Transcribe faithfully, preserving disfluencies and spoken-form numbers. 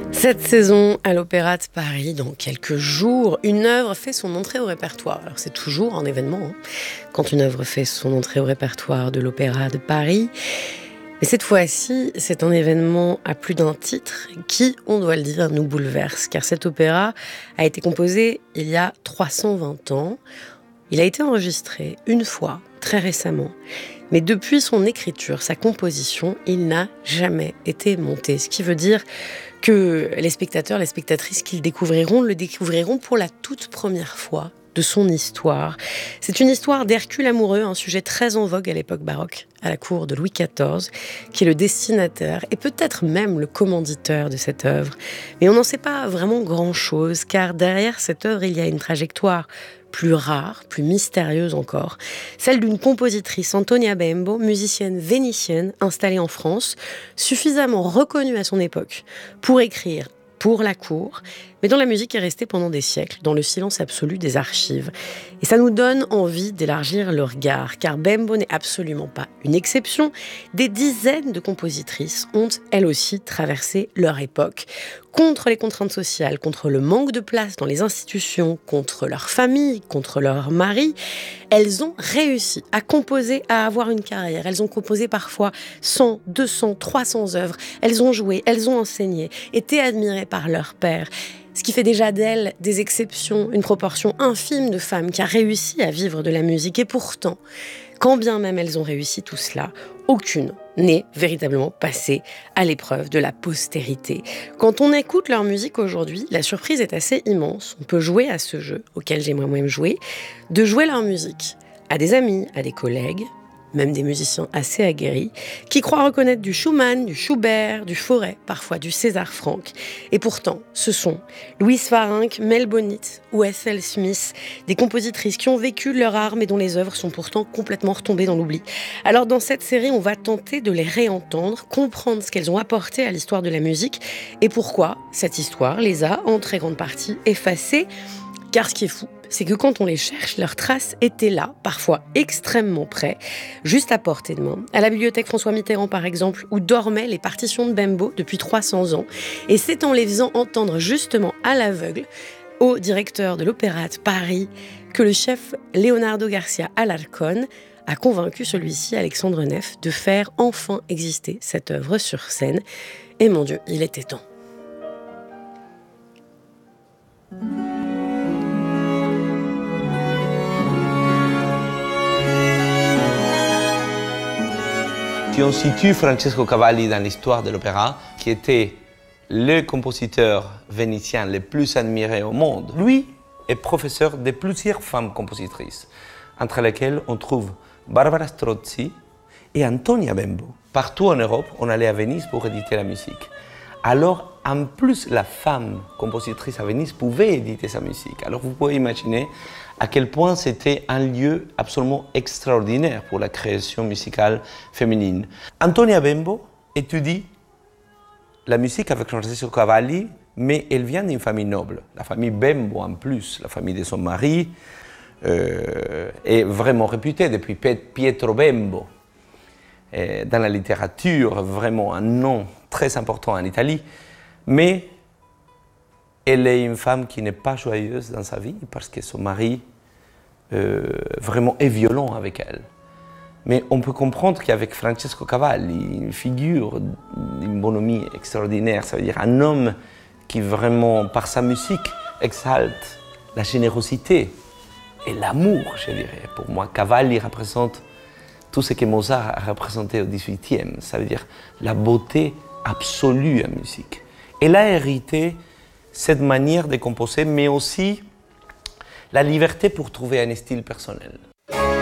Cette saison, à l'Opéra de Paris, dans quelques jours, une œuvre fait son entrée au répertoire. Alors c'est toujours un événement, hein, quand une œuvre fait son entrée au répertoire de l'Opéra de Paris. Mais cette fois-ci, c'est un événement à plus d'un titre qui, on doit le dire, nous bouleverse. Car cet opéra a été composé il y a trois cent vingt ans. Il a été enregistré une fois, très récemment. Mais depuis son écriture, sa composition, il n'a jamais été monté. Ce qui veut dire que les spectateurs, les spectatrices qui le découvriront, le découvriront pour la toute première fois de son histoire. C'est une histoire d'Hercule amoureux, un sujet très en vogue à l'époque baroque, à la cour de Louis quatorze, qui est le destinataire et peut-être même le commanditeur de cette œuvre. Mais on n'en sait pas vraiment grand-chose, car derrière cette œuvre, il y a une trajectoire plus rare, plus mystérieuse encore, celle d'une compositrice, Antonia Bembo, musicienne vénitienne installée en France, suffisamment reconnue à son époque pour écrire pour la cour, mais dont la musique est restée pendant des siècles dans le silence absolu des archives. Et ça nous donne envie d'élargir le regard, car Bembo n'est absolument pas une exception. Des dizaines de compositrices ont, elles aussi, traversé leur époque, contre les contraintes sociales, contre le manque de place dans les institutions, contre leur famille, contre leur mari. Elles ont réussi à composer, à avoir une carrière. Elles ont composé parfois cent, deux cents, trois cents œuvres. Elles ont joué, elles ont enseigné, été admirées par leur père. Ce qui fait déjà d'elles des exceptions, une proportion infime de femmes qui a réussi à vivre de la musique. Et pourtant, quand bien même elles ont réussi tout cela, aucune n'est véritablement passée à l'épreuve de la postérité. Quand on écoute leur musique aujourd'hui, la surprise est assez immense. On peut jouer à ce jeu, auquel j'ai moi-même joué, de jouer leur musique à des amis, à des collègues, même des musiciens assez aguerris, qui croient reconnaître du Schumann, du Schubert, du Fauré, parfois du César Franck. Et pourtant, ce sont Louise Farinck, Mel Bonit ou Ethel Smith, des compositrices qui ont vécu leur art, mais dont les œuvres sont pourtant complètement retombées dans l'oubli. Alors dans cette série, on va tenter de les réentendre, comprendre ce qu'elles ont apporté à l'histoire de la musique, et pourquoi cette histoire les a, en très grande partie, effacées. Car ce qui est fou, c'est que quand on les cherche, leurs traces étaient là, parfois extrêmement près, juste à portée de main. À la bibliothèque François Mitterrand, par exemple, où dormaient les partitions de Bembo depuis trois cents ans. Et c'est en les faisant entendre justement à l'aveugle au directeur de l'Opéra de Paris que le chef Leonardo Garcia Alarcón a convaincu celui-ci, Alexandre Neff, de faire enfin exister cette œuvre sur scène. Et mon Dieu, il était temps. Si on situe Francesco Cavalli dans l'histoire de l'opéra, qui était le compositeur vénitien le plus admiré au monde, lui est professeur de plusieurs femmes compositrices, entre lesquelles on trouve Barbara Strozzi et Antonia Bembo. Partout en Europe, on allait à Venise pour éditer la musique. Alors, en plus, la femme compositrice à Venise pouvait éditer sa musique. Alors, vous pouvez imaginer à quel point c'était un lieu absolument extraordinaire pour la création musicale féminine. Antonia Bembo étudie la musique avec Francesco Cavalli, mais elle vient d'une famille noble. La famille Bembo, en plus, la famille de son mari, euh, est vraiment réputée depuis Pietro Bembo. Et dans la littérature, vraiment un nom très important en Italie, mais elle est une femme qui n'est pas joyeuse dans sa vie parce que son mari euh, vraiment est violent avec elle. Mais on peut comprendre qu'avec Francesco Cavalli, une figure d'une bonhomie extraordinaire, ça veut dire un homme qui vraiment, par sa musique, exalte la générosité et l'amour, je dirais. Pour moi, Cavalli représente tout ce que Mozart a représenté au dix-huitième, ça veut dire la beauté absolue en musique. Elle a hérité cette manière de composer, mais aussi la liberté pour trouver un style personnel.